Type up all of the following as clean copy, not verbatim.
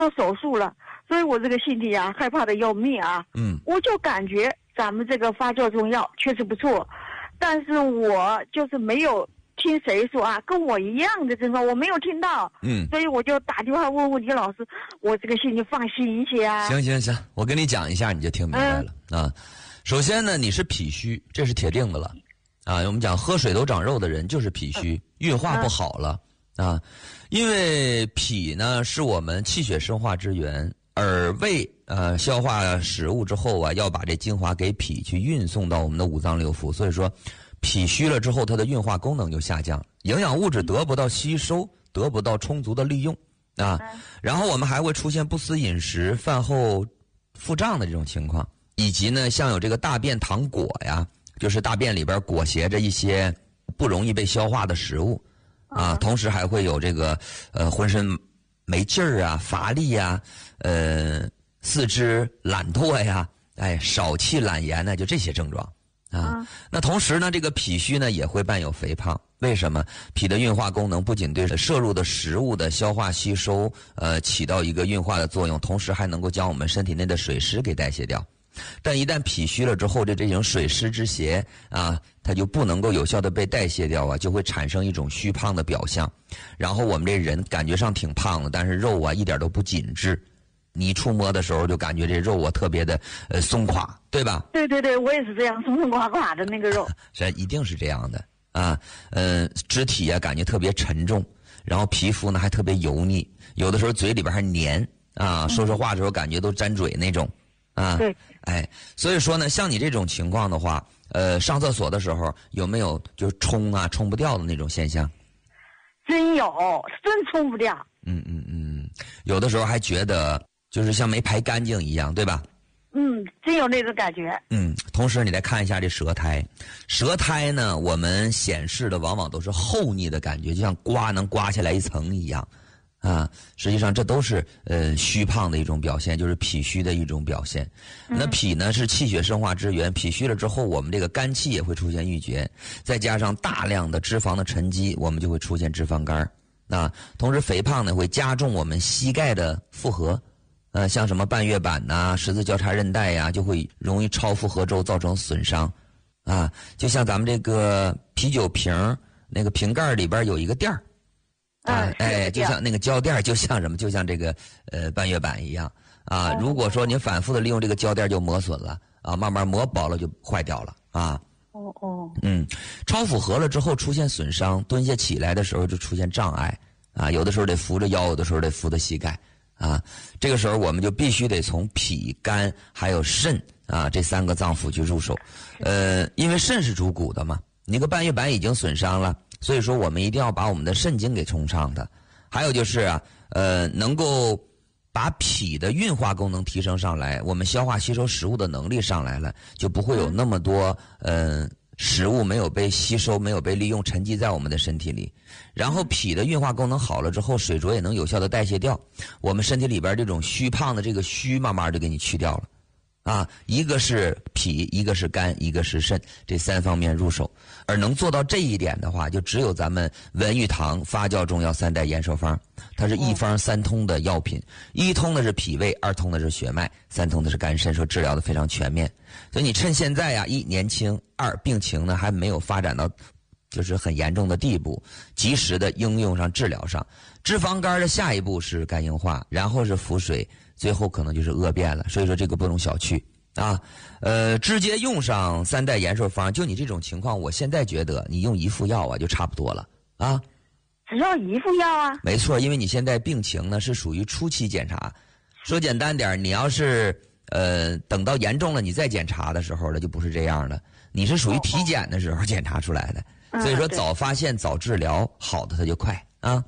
手术了，所以我这个心里啊害怕的要命啊。我就感觉咱们这个发酵中药确实不错，但是我就是没有听谁说啊，跟我一样的症状我没有听到。所以我就打电话问问李老师，我这个心里放心一些啊。 行，我跟你讲一下你就听明白了啊。首先呢，你是脾虚，这是铁定的了啊。我们讲喝水都长肉的人就是脾虚，运化不好了啊。因为脾呢是我们气血生化之源，而胃消化食物之后啊，要把这精华给脾去运送到我们的五脏六腑，所以说脾虚了之后，它的运化功能就下降，营养物质得不到吸收，得不到充足的利用啊。然后我们还会出现不思饮食、饭后腹胀的这种情况，以及呢像有这个大便溏裹呀，就是大便里边裹挟着一些不容易被消化的食物啊，同时还会有这个浑身没劲儿啊、乏力呀、四肢懒惰呀、少气懒言呢，就这些症状啊。那同时呢，这个脾虚呢也会伴有肥胖。为什么？脾的运化功能不仅对摄入的食物的消化吸收起到一个运化的作用，同时还能够将我们身体内的水湿给代谢掉。但一旦脾虚了之后，这种水湿之邪啊，它就不能够有效的被代谢掉啊，就会产生一种虚胖的表象。然后我们这人感觉上挺胖的，但是肉啊一点都不紧致，你触摸的时候就感觉这肉啊特别的松垮，对吧？ 对，我也是这样，松松垮垮的那个肉。 这一定是这样的啊。肢体啊感觉特别沉重，然后皮肤呢还特别油腻，有的时候嘴里边还黏啊，说话的时候感觉都沾嘴那种啊。 对。 所以说呢，像你这种情况的话，上厕所的时候有没有就是冲不掉的那种现象？ 真有，真冲不掉。 有的时候还觉得就是像没排干净一样，对吧？ 真有那种感觉。 同时你再看一下这舌苔，舌苔呢，我们显示的往往都是厚腻的感觉，就像能刮下来一层一样。实际上这都是虚胖的一种表现，就是脾虚的一种表现。那脾呢是气血生化之源，脾虚了之后，我们这个肝气也会出现郁结，再加上大量的脂肪的沉积，我们就会出现脂肪肝。同时肥胖呢会加重我们膝盖的负荷，像什么半月板呐、十字交叉韧带呀，就会容易超负荷之后造成损伤。就像咱们这个啤酒瓶那个瓶盖里边有一个垫儿。就像那个胶垫，就像什么？就像这个半月板一样啊。如果说您反复的利用这个胶垫，就磨损了啊，慢慢磨薄了就坏掉了啊。超负荷了之后出现损伤，蹲下起来的时候就出现障碍啊，有的时候得扶着腰，有的时候得扶着膝盖啊。这个时候我们就必须得从脾、肝还有肾啊这三个脏腑去入手，因为肾是主骨的嘛，你个半月板已经损伤了。所以说我们一定要把我们的肾经给冲畅的。还有就是能够把脾的运化功能提升上来，我们消化吸收食物的能力上来了，就不会有那么多食物没有被吸收，没有被利用，沉积在我们的身体里。然后脾的运化功能好了之后，水浊也能有效的代谢掉，我们身体里边这种虚胖的这个虚慢慢就给你去掉了。一个是脾，一个是肝，一个是肾，这三方面入手。而能做到这一点的话，就只有咱们文玉堂发酵中药三代延寿方，它是一方三通的药品，一通的是脾胃，二通的是血脉，三通的是肝肾，说治疗的非常全面。所以你趁现在一年轻，二病情呢还没有发展到就是很严重的地步，及时的应用上治疗上。脂肪肝的下一步是肝硬化，然后是腹水，最后可能就是恶变了。所以说这个不容小觑直接用上三代延寿方，就你这种情况，我现在觉得你用一副药就差不多了只要一副药啊？ 没错，因为你现在病情呢是属于初期检查，说简单点，你要是等到严重了你再检查的时候呢，就不是这样的，你是属于体检的时候检查出来的。所以说早发现早治疗，好的它就快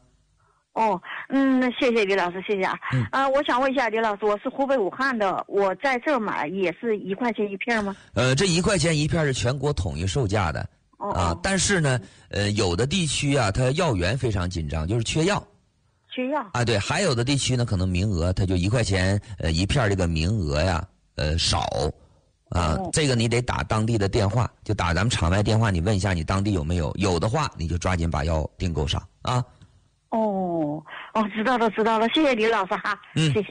那谢谢李老师，谢谢我想问一下李老师，我是湖北武汉的，我在这儿买也是1块钱一片吗？ 这1块钱一片是全国统一售价的但是呢有的地区它药源非常紧张，就是缺药对，还有的地区呢可能名额它就1块钱一片，这个名额少这个你得打当地的电话，就打咱们场外电话，你问一下你当地有没有，有的话你就抓紧把药订购上哦，知道了，谢谢李老师哈，谢谢。